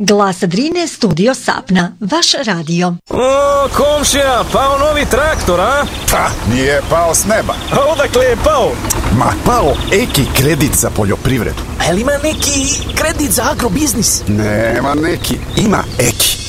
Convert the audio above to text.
Glas Drine, studio Sapna, vaš radio. O, komšija, pao novi traktor, a? Pa, nije pao s neba. A odakle je pao? Ma, pao Eki kredit za poljoprivredu. A jel ima neki kredit za agrobiznis? Nema neki, ima Eki.